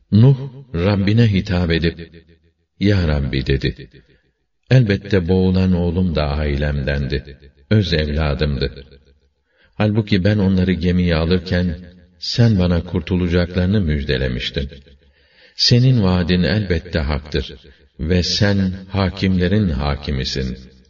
Nuh, Rabbine hitap edip, "Ya Rabbi," dedi, "elbette boğulan oğlum da ailemdendi, öz evladımdı. Halbuki ben onları gemiye alırken, sen bana kurtulacaklarını müjdelemiştin. Senin vaadin elbette haktır ve sen hakimlerin hakimisin.